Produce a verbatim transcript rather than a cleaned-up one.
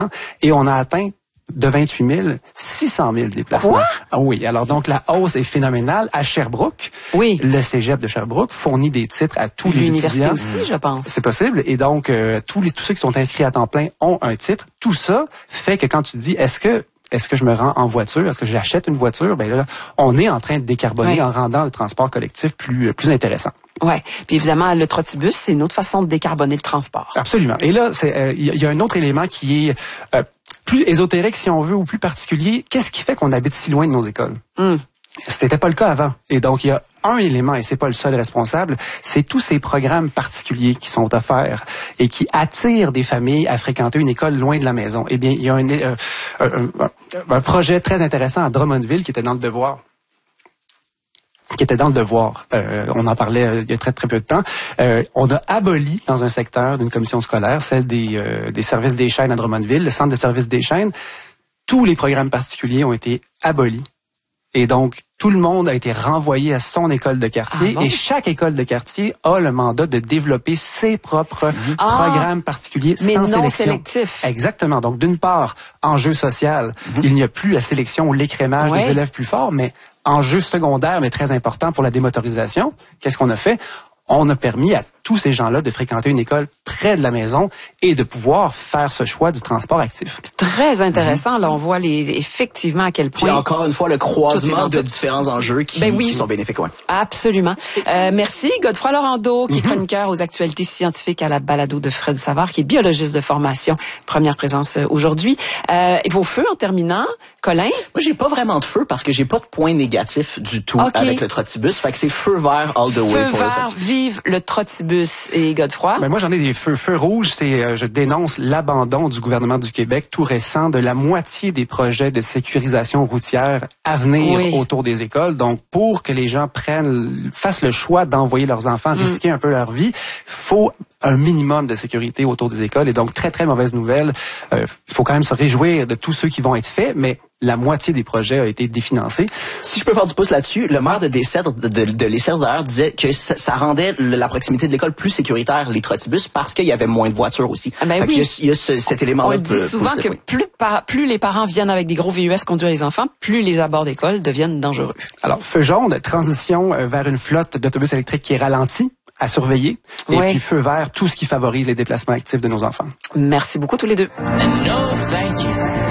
et on a atteint de vingt-huit mille, six cent mille déplacements. Quoi? Ah oui, alors donc la hausse est phénoménale. À Sherbrooke, oui. le cégep de Sherbrooke fournit des titres à tous les étudiants. L'université aussi, je pense. C'est possible. Et donc, euh, tous, les, tous ceux qui sont inscrits à temps plein ont un titre. Tout ça fait que quand tu te dis, est-ce que est-ce que je me rends en voiture? Est-ce que j'achète une voiture? Ben là, on est en train de décarboner oui. en rendant le transport collectif plus, plus intéressant. Ouais. Puis évidemment, le trottibus, c'est une autre façon de décarboner le transport. Absolument. Et là, c'est, euh, il y a un autre élément qui est euh, plus ésotérique, si on veut, ou plus particulier. Qu'est-ce qui fait qu'on habite si loin de nos écoles? Mm. C'était pas le cas avant. Et donc, il y a un élément, et c'est pas le seul responsable, c'est tous ces programmes particuliers qui sont offerts et qui attirent des familles à fréquenter une école loin de la maison. Eh bien, il y a un, euh, un, un, un projet très intéressant à Drummondville qui était dans le devoir. qui était dans le devoir. Euh, on en parlait euh, il y a très très peu de temps. Euh, on a aboli dans un secteur d'une commission scolaire, celle des, euh, des services des chaînes à Drummondville, le centre de services des chaînes. Tous les programmes particuliers ont été abolis. Et donc, tout le monde a été renvoyé à son école de quartier. Ah bon? Et chaque école de quartier a le mandat de développer ses propres mmh. ah, programmes particuliers mais sans non sélection. Sélectif. Exactement. Donc, d'une part, enjeu social, mmh. il n'y a plus la sélection ou l'écrémage ouais. des élèves plus forts, mais enjeu secondaire, mais très important pour la démotorisation. Qu'est-ce qu'on a fait? On a permis à tous ces gens-là de fréquenter une école près de la maison et de pouvoir faire ce choix du transport actif. Très intéressant. Mm-hmm. Là, on voit les, effectivement à quel point... Puis encore une fois, le croisement de différents enjeux qui, ben oui. qui sont bénéfiques. Ouais. Absolument. Euh, merci. Godefroy Laurando, qui est mm-hmm. chroniqueur aux actualités scientifiques à la balado de Fred Savard, qui est biologiste de formation. Première présence aujourd'hui. Euh, vos feux en terminant, Colin? Moi, j'ai pas vraiment de feu parce que j'ai pas de point négatif du tout okay. avec le trottibus. Fait que c'est feu vert all the way feu pour vert, le trottibus. Vive le trottibus. Et Godefroy? Ben moi, j'en ai des feux. Feux rouges, c'est, euh, je dénonce l'abandon du gouvernement du Québec tout récent de la moitié des projets de sécurisation routière à venir oui. autour des écoles. Donc, pour que les gens prennent, fassent le choix d'envoyer leurs enfants, mm. risquer un peu leur vie, faut un minimum de sécurité autour des écoles. Et donc, très, très mauvaise nouvelle. Il euh, faut quand même se réjouir de tous ceux qui vont être faits, mais la moitié des projets a été définancée. Si je peux faire du pouce là-dessus, le maire de Descèdres, de, de, de Lescèdres d'ailleurs, disait que ça, ça rendait la proximité de l'école plus sécuritaire, les trottibus, parce qu'il y avait moins de voitures aussi. Ah ben fait oui. qu'il y a, il y a ce, cet élément-là. On le dit souvent que plus, de par, plus les parents viennent avec des gros V U S conduire les enfants, plus les abords d'école deviennent dangereux. Alors, feu jaune, transition vers une flotte d'autobus électriques qui est ralentie, à surveiller. Et oui. puis feu vert, tout ce qui favorise les déplacements actifs de nos enfants. Merci beaucoup tous les deux. No, thank you.